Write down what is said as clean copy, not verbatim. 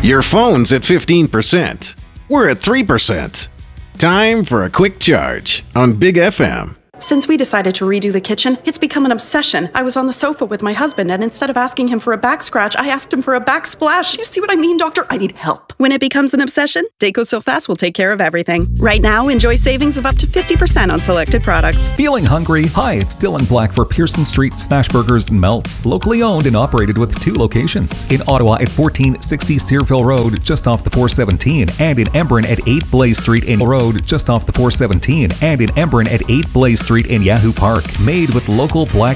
Your phone's at 15%. We're at 3%. Time for a quick charge on Big FM. Since we decided to redo the kitchen, it's become an obsession. I was on the sofa with my husband, and instead of asking him for a back scratch, I asked him for a backsplash. You see what I mean, doctor? I need help. When it becomes an obsession, Daco So Fast will take care of everything. Right now, enjoy savings of up to 50% on selected products. Feeling hungry? Hi, it's Dylan Black for Pearson Street Smash Burgers and Melts, locally owned and operated with 2 locations. In Ottawa at 1460 Searville Road, just off the 417, and in Embrun at 8 Blaze Street in Road, just off the 417, and in Embrun at 8 Blaze Street in Yahoo Park. Made with local black